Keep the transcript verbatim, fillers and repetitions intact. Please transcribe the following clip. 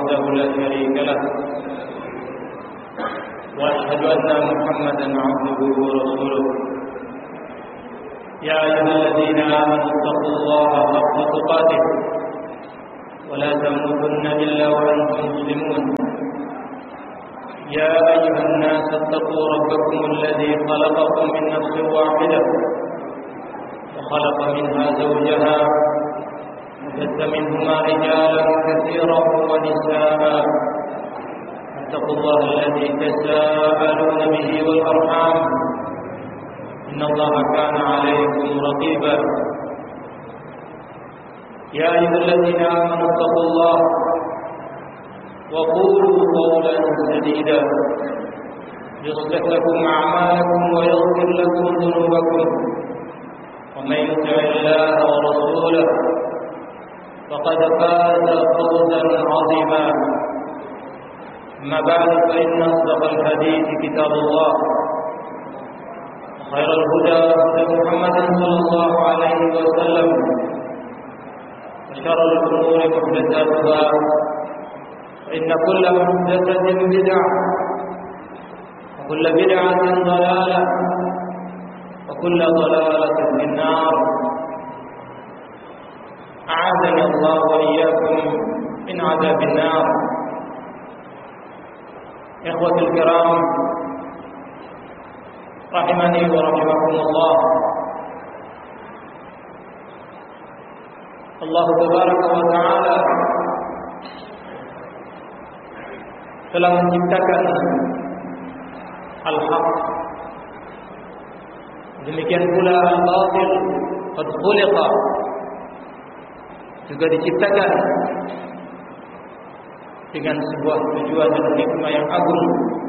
وحده لا شريك له وأشهد أن محمدا عبده ورسوله يا أيها الذين آمنوا اتقوا الله حق تقاته ولا تموتن إلا وأنتم مسلمون يا أيها الناس اتقوا ربكم الذي خلقكم من نفس واحدة وخلق منها زوجها وبث منهما رجالا كثيرا ونساء اتقوا الله الذي تساءلون به والأرحام إن الله كان عليكم رقيبا يا أيها الذين آمنوا اتقوا الله وقولوا قولا سديدا يصلح لكم أعمالكم ويغفر لكم ذنوبكم ومن يطع الله ورسوله فقد فاز فوزا عظيما أما بعد فإن أصدق الحديث كتاب الله وخير الهدى هدى محمد صلى الله عليه وسلم وشر الأمور محدثاتها فإن كل محدثة بدعة وكل بدعة ضلالة وكل ضلالة في النار أعاذني الله وإياكم من عذاب النار. إخوة الكرام رحمني ورحمكم الله. Allah Tabaraka wa Ta'ala telah menciptakan al-haq, demikian pula al-batil qad khuliqa, juga diciptakan dengan sebuah tujuan dan hikmah yang agung,